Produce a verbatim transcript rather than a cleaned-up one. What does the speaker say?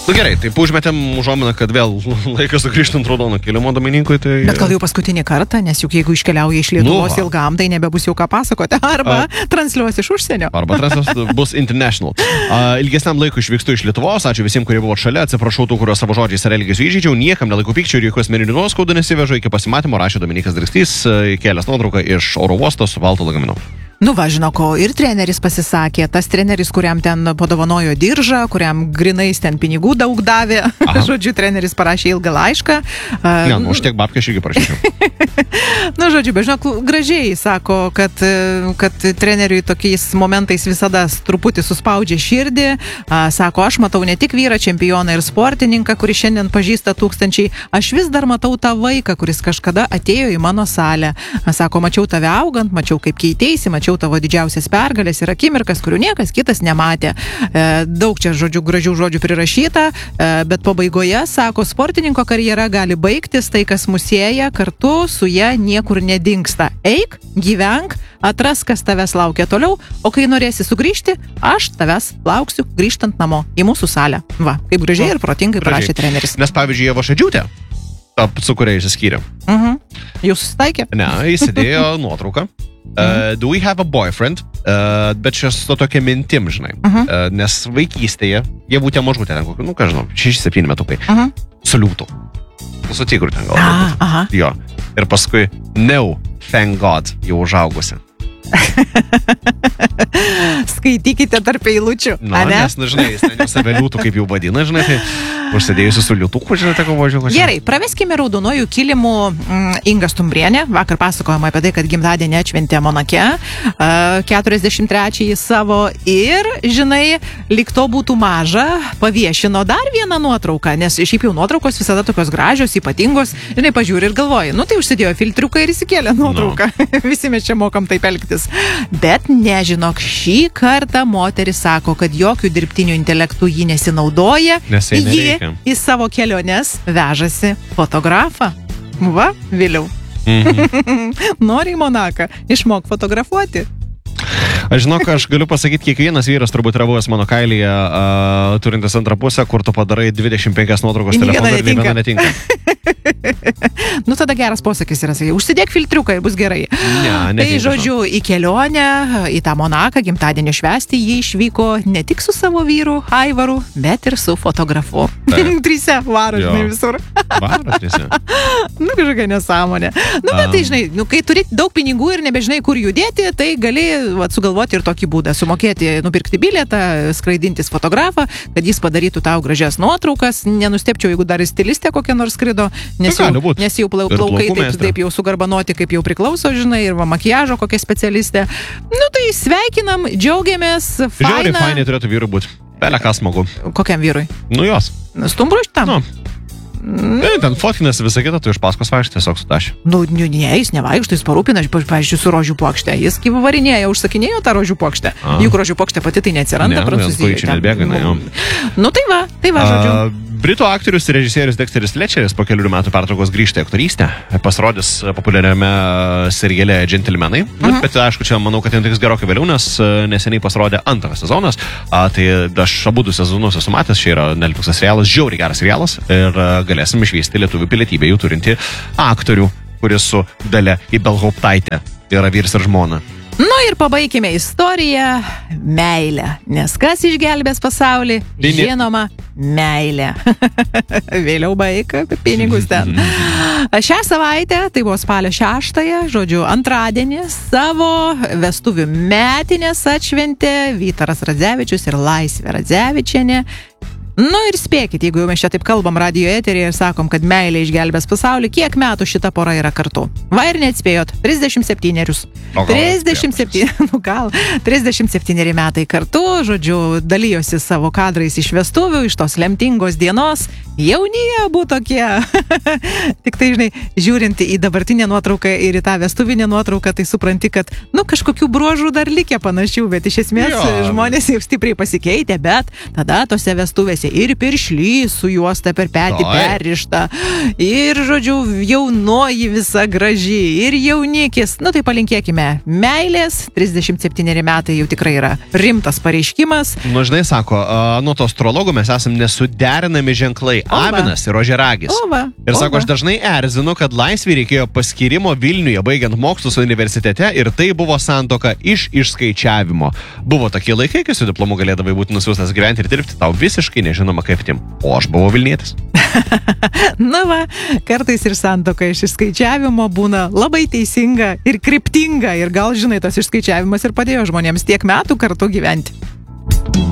Nu gerai, tai užmetėm užuominą, kad vėl laikas sugrįžtant raudono kilimo Dominikui, tai... Bet gal jau paskutinį kartą, nes juk jeigu iškeliauja iš Lietuvos nu, ilgam, tai nebebus jau ką pasakoti. Arba A... transliuos iš užsienio. Arba transliuos bus international. Uh, ilgesniam laikui išvykstu iš Lietuvos. Ačiū visiems, kurie buvo šalia. Atsiprašau tų, kuriuos savo žodžiais ar elgesiu įžeidžiau. Niekam nelaikau pykčio ir jokių asmeninių nuoskaudų nesivežu. Iki pasimatymo rašė Dominikas Dragstys, kėlęs nuotrauką iš oro uosto su baltu lagaminu. Nu va, žinoko, ir treneris pasisakė, tas treneris, kuriam ten padovanojo diržą, kuriam grinais ten pinigų daug davė. Žodžiu, treneris parašė ilgą laišką. Ne, nu, už tiek babkę aš irgi parašyčiau. Nu, žodžiu, bet žinok, gražiai sako, kad, kad treneriui tokiais momentais visada truputį suspaudžia širdį. Sako, aš matau ne tik vyrą čempioną ir sportininką, kurį šiandien pažįsta tūkstančiai, aš vis dar matau tą vaiką, kuris kažkada atėjo į mano salę. Sako, mačiau tave augant, mačiau kaip keiteisi, mačiau tavo didžiausias pergalės ir akimirkas, kurių niekas kitas nematė. E, daug čia žodžių, gražių žodžių prirašyta, e, bet pabaigoje, sako, sportininko karjera gali baigtis, tai kas mus sieja, kartu su ja niekur nedingsta. Eik, gyvenk, atras, kas tavęs laukia toliau, o kai norėsi sugrįžti, aš tavęs lauksiu grįžtant namo į mūsų salę. Va, kaip gražiai ir protingai parašė treneris. Nes pavyzdžiui, Ieva Šadžiūtė, su kuria išsiskyrė. Mhm. Jūs susitaikė? Ne, įsidėjo nuotrauką. Uh, do we have a boyfriend? Uh, bet čia su tokia mintim, žinai. Uh-huh. Uh, nes vaikystėje, jie būtė mažutė, ten kokiu, nu ką žinau, šeši septyni metukai. Uh-huh. Su liūtu. Su tigru ten gal. Ah, aha. Jo. Ir paskui, no, thank God, jau užaugusi. Skaitykite tarp eilučių. Na, ne? Nes, na, žinai, jis ten jau save liūtų, kaip jau vadina, žinai, tai užsidėjusi su liūtuku, žinai, teko važiuoju. Gerai, praveskime raudonojų kilimų mm, Inga Stumbrienė. Vakar pasakojama apie tai, kad gimtadienį atšventė Monake, uh, keturiasdešimt trečiąjį savo ir, žinai, lyg to būtų maža, paviešino dar vieną nuotrauką, nes šiaip jau nuotraukos visada tokios gražios, ypatingos, žinai, pažiūri ir galvoji, nu tai užsidėjo filtriuką ir įsikėlė nuotrauką. No. Visi mes čia mokam taip elgtis. Bet nežinok, šį kartą moteris sako, kad jokių dirbtinių intelektų ji nesinaudoja, ji į savo keliones vežasi fotografą. Va, vėliau. Mhm. Nori į Monaką, išmok fotografuoti. Aš žinau, aš galiu pasakyti, kiekvienas vyras turbūt yra buvęs mano kailyje, uh, turintis antrą pusę, kur tu padarai dvidešimt penkias nuotraukos telefoną ir nė viena netinka. Nu, tada geras posakis yra, sakai, užsidėk filtriuką ir bus gerai. Ne, tai, žodžiu, į kelionę, į tą Monaką, gimtadienį švęsti, jie išvyko ne tik su savo vyru, Aivaru, bet ir su fotografu. Trise varo, žinai, visur. Varo, trise. Nu, kažkokia nesąmonė. Nu, bet tai, žinai, nu, kai turi daug pinigų ir nebežinai, kur judėti, tai gali vat, sugalvoti ir tokį būdą. Sumokėti, nupirkti bilietą, skraidintis fotografą, kad jis padarytų tau gražias nuotraukas. Nenustepčiau, jeigu dar stilistė kokia nors skrido, nes jau, nes jau plau, plaukai taip, taip jau sugarbanoti, kaip jau priklauso, žinai, ir va, makiažo kokia specialistė. Nu, tai sveikinam, džiaugiamės, faina. Žiauriai fainai turėtų vyrui būti. Belė ką smagu. Kokiam vyrui? Nu, jos. Stumbrui šitam? Nu. Ne, ten fotkinasi visą kitą, tu iš paskos vaikštai tiesiog su taši. Nu, ne, jis nevaikštai, jis parūpina, pavyzdžiui, su rožių puokšte. Jis kaip varinėja, užsakinėjo tą rožių puokštę. A. Juk rožių puokštė pati tai neatsiranda, ne, Prancūzijoje. Ne, nebėga, ne, jau. Nu, tai va, tai va, žodžiu. Uh, Britų aktorius ir režisierius Dexteris Fletcheris po kelių metų pertraukos grįžta į aktorystę. Pasirodys populiariame seriale Džentelmenai. Uh-huh. Bet aišku, čia manau, kad jiems gerokai vėliau, nes neseniai pasirodė antras sezonas. A, tai aš abu du sezonus esu matęs, čia yra Netflix'as serialas, žiauriai geras serialas. Ir galėsim išvysti lietuvių pilietybę jau turinti aktorių, kuris su Dalia Ibelhauptaitė yra vyras ir žmona. Nu ir pabaikime istoriją meilę, nes kas išgelbės pasaulį? Žinoma, meilė. Vėliau baig apie pinigus ten. Šią savaitę, tai buvo spalio šeštąją, žodžiu, antradienį, savo vestuvių metinės atšventė Vytaras Radzevičius ir Laisvė Radzevičienė. Nu ir spėkit, jeigu jau mes čia taip kalbam radijo eteryje ir sakom, kad meilė išgelbės pasaulį, kiek metų šita pora yra kartu? Va ir neatspėjot, trisdešimt septynerius. trisdešimt septyni, nu gal, trisdešimt septyneri metai kartu, žodžiu, dalijosi savo kadrais iš vestuvių, iš tos lemtingos dienos. Jaunie abu tokie. Tik tai, žinai, žiūrint į dabartinę nuotrauką ir į tą vestuvinę nuotrauką, tai supranti, kad, nu, kažkokių bruožų dar likę panašių, bet iš esmės jo. Žmonės jau stipriai pasikeitė, bet tada tose vestuvėse paauglystė. Ir piršlys su juosta per petį Oi. perrišta. Ir, žodžiu, jaunoji visa graži. Ir jaunikis. Nu, tai palinkėkime meilės. trisdešimt septyneri metai jau tikrai yra rimtas pareiškimas. Nu, žinai, sako, uh, nuo to astrologų mes esam nesuderinami ženklai. O va. Avinas ir Ožiaragis. O va, Ir o sako, va. aš dažnai erzinu, kad laisvį reikėjo paskirimo Vilniuje, baigiant mokslus universitete, ir tai buvo santoka iš išskaičiavimo. Buvo tokie laikai, kai su diplomu galėdavai būti nusiųstas gyventi ir dirbti tau visiškai nežinoma kaip tim. O aš buvau Vilnietis. Na va, kartais ir santoka iš išskaičiavimo būna labai teisinga ir kryptinga. Ir gal, žinai, tas išskaičiavimas ir padėjo žmonėms tiek metų kartu gyventi.